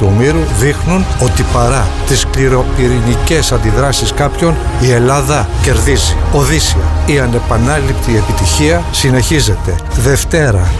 του ομήρου δείχνουν ότι παρά τις σκληροπυρηνικές αντιδράσεις κάποιων, η Ελλάδα κερδίζει. Οδύσσια. Η ανεπανάληπτη επιτυχία συνεχίζεται. Δευτέρα,